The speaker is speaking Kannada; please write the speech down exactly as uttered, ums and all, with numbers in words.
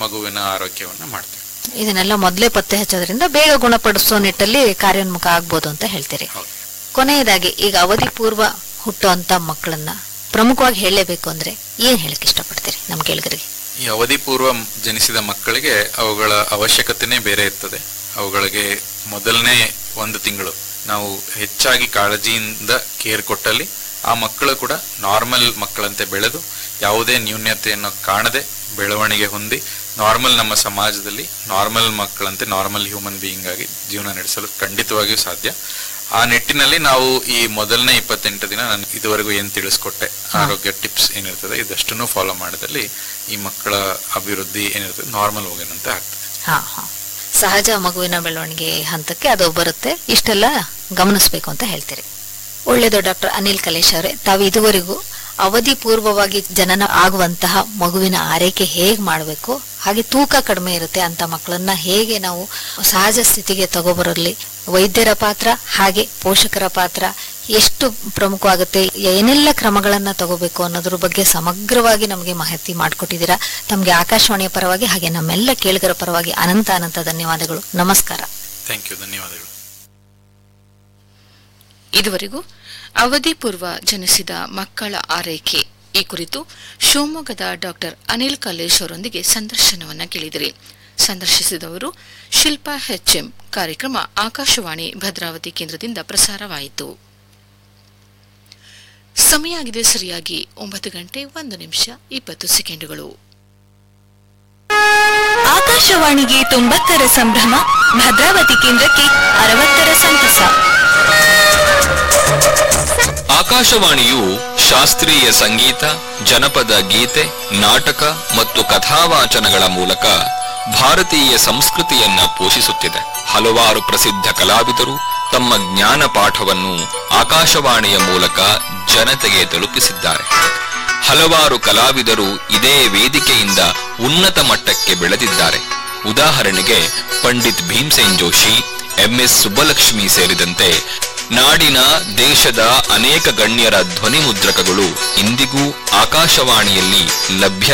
ಮಗುವಿನ ಆರೋಗ್ಯವನ್ನ ಮಾಡ್ತೇವೆ. ಇದನ್ನೆಲ್ಲ ಮೊದಲೇ ಪತ್ತೆ ಹಚ್ಚೋದ್ರಿಂದ ಬೇಗ ಗುಣಪಡಿಸೋ ನಿಟ್ಟಲ್ಲಿ ಕಾರ್ಯೋನ್ಮುಖ ಆಗ್ಬೋದು ಅಂತ ಹೇಳ್ತೀರಿ. ಕೊನೆಯದಾಗಿ ಈಗ ಅವಧಿ ಪೂರ್ವ ಹುಟ್ಟುವಂತ ಮಕ್ಕಳನ್ನ ಪ್ರಮುಖವಾಗಿ ಹೇಳಲೇಬೇಕು ಅಂದ್ರೆ ಏನ್ ಹೇಳಕ್ ಇಷ್ಟಪಡ್ತೀರಿ ನಮ್ ಕೇಳಿಗರಿಗೆ? ಈ ಅವಧಿ ಪೂರ್ವ ಜನಿಸಿದ ಮಕ್ಕಳಿಗೆ ಅವುಗಳ ಅವಶ್ಯಕತೆನೇ ಬೇರೆ ಇರ್ತದೆ. ಅವುಗಳಿಗೆ ಮೊದಲನೇ ಒಂದು ತಿಂಗಳು ನಾವು ಹೆಚ್ಚಾಗಿ ಕಾಳಜಿಯಿಂದ ಕೇರ್ ಕೊಟ್ಟಲ್ಲಿ ಆ ಮಕ್ಕಳು ಕೂಡ ನಾರ್ಮಲ್ ಮಕ್ಕಳಂತೆ ಬೆಳೆದು ಯಾವುದೇ ನ್ಯೂನ್ಯತೆಯನ್ನು ಕಾಣದೆ ಬೆಳವಣಿಗೆ ಹೊಂದಿ ನಾರ್ಮಲ್ ನಮ್ಮ ಸಮಾಜದಲ್ಲಿ ನಾರ್ಮಲ್ ಮಕ್ಕಳಂತೆ ನಾರ್ಮಲ್ ಹ್ಯೂಮನ್ ಬೀಯಿಂಗ್ ಆಗಿ ಜೀವನ ನಡೆಸಲು ಖಂಡಿತವಾಗಿಯೂ ಸಾಧ್ಯ. ಆ ನಿಟ್ಟಿನಲ್ಲಿ ನಾವು ಈ ಮೊದಲನೇ ಇಪ್ಪತ್ತೆಂಟು ದಿನ ನಾನು ಇದುವರೆಗೂ ಏನ್ ತಿಳಿಸ್ಕೊಟ್ಟೆ ಆರೋಗ್ಯ ಟಿಪ್ಸ್ ಏನಿರ್ತದೆ ಇದಷ್ಟನ್ನು ಫಾಲೋ ಮಾಡಿದಲ್ಲಿ ಈ ಮಕ್ಕಳ ಅಭಿವೃದ್ಧಿ ಏನಿರ್ತದೆ ನಾರ್ಮಲ್ ಹೋಗೇನಂತೆ ಆಗ್ತದೆ. ಹಾ ಹಾ ಸಹಜ ಮಗುವಿನ ಬೆಳವಣಿಗೆ ಹಂತಕ್ಕೆ ಅದು ಬರುತ್ತೆ, ಇಷ್ಟೆಲ್ಲ ಗಮನಿಸಬೇಕು ಅಂತ ಹೇಳ್ತೀರಿ. ಒಳ್ಳೇದು ಡಾಕ್ಟರ್ ಅನಿಲ್ ಕಲೇಶ್ ಅವರೇ, ತಾವು ಇದುವರೆಗೂ ಅವಧಿ ಪೂರ್ವವಾಗಿ ಜನನ ಆಗುವಂತಹ ಮಗುವಿನ ಆರೈಕೆ ಹೇಗ್ ಮಾಡಬೇಕು, ಹಾಗೆ ತೂಕ ಕಡಿಮೆ ಇರುತ್ತೆ ಅಂತ ಮಕ್ಕಳನ್ನ ಹೇಗೆ ನಾವು ಸಹಜ ಸ್ಥಿತಿಗೆ ತಗೋಬರಲ್ಲಿ ವೈದ್ಯರ ಪಾತ್ರ ಹಾಗೆ ಪೋಷಕರ ಪಾತ್ರ ಎಷ್ಟು ಪ್ರಮುಖವಾಗುತ್ತೆ, ಏನೆಲ್ಲ ಕ್ರಮಗಳನ್ನ ತಗೋಬೇಕು ಅನ್ನೋದ್ರ ಬಗ್ಗೆ ಸಮಗ್ರವಾಗಿ ನಮಗೆ ಮಾಹಿತಿ ಮಾಡಿಕೊಟ್ಟಿದ್ದೀರಾ. ತಮಗೆ ಆಕಾಶವಾಣಿಯ ಪರವಾಗಿ ಹಾಗೆ ನಮ್ಮೆಲ್ಲ ಕೇಳಿಗರ ಪರವಾಗಿ ಅನಂತ ಅನಂತ ಧನ್ಯವಾದಗಳು. ನಮಸ್ಕಾರ. Thank you. ಧನ್ಯವಾದಗಳು. ಇದುವರೆಗೂ ಅವಧಿ ಪೂರ್ವ ಜನಿಸಿದ ಮಕ್ಕಳ ಆರೈಕೆ ಈ ಕುರಿತು ಶಿವಮೊಗ್ಗದ ಡಾಕ್ಟರ್ ಅನಿಲ್ ಕಲೇಶ್ ಅವರೊಂದಿಗೆ ಸಂದರ್ಶನವನ್ನ ಕೇಳಿದಿರಿ. ಸಂದರ್ಶಿಸಿದವರು ಶಿಲ್ಪಾ ಎಚ್ಎಂ. ಕಾರ್ಯಕ್ರಮ ಆಕಾಶವಾಣಿ ಭದ್ರಾವತಿ ಕೇಂದ್ರದಿಂದ ಪ್ರಸಾರವಾಯಿತು. ಸಮಯ ಆಗಿದೆ ಸರಿಯಾಗಿ ಒಂಬತ್ತು ಗಂಟೆ ಒಂದು ನಿಮಿಷ ಇಪ್ಪತ್ತು ಸೆಕೆಂಡುಗಳು. ಆಕಾಶವಾಣಿಗೆ ತೊಂಬತ್ತರ ಸಂಭ್ರಮ, ಭದ್ರಾವತಿ ಕೇಂದ್ರಕ್ಕೆ ಅರವತ್ತರ ಸಂತಸ. ಆಕಾಶವಾಣಿಯು ಶಾಸ್ತ್ರೀಯ ಸಂಗೀತ, ಜನಪದ ಗೀತೆ, ನಾಟಕ ಮತ್ತು ಕಥಾವಾಚನಗಳ ಮೂಲಕ ಭಾರತೀಯ ಸಂಸ್ಕೃತಿಯನ್ನ ಪೋಷಿಸುತ್ತಿದೆ. ಹಲವಾರು ಪ್ರಸಿದ್ಧ ಕಲಾವಿದರು ತಮ್ಮ ಜ್ಞಾನ ಪಾಠವನ್ನು ಆಕಾಶವಾಣಿಯ ಮೂಲಕ ಜನತೆಗೆ ತಲುಪಿಸಿದ್ದಾರೆ. ಹಲವಾರು ಕಲಾವಿದರು ಇದೇ ವೇದಿಕೆಯಿಂದ ಉನ್ನತ ಮಟ್ಟಕ್ಕೆ ಬೆಳೆದಿದ್ದಾರೆ. ಉದಾಹರಣೆಗೆ ಪಂಡಿತ್ ಭೀಮ್ಸೇನ್ ಜೋಶಿ, ಎಂಎಸ್ ಸುಬ್ಬಲಕ್ಷ್ಮಿ ಸೇರಿದಂತೆ ನಾಡಿನ ದೇಶದ ಅನೇಕ ಗಣ್ಯರ ಧ್ವನಿ ಮುದ್ರಕಗಳು ಇಂದಿಗೂ ಆಕಾಶವಾಣಿಯಲ್ಲಿ ಲಭ್ಯ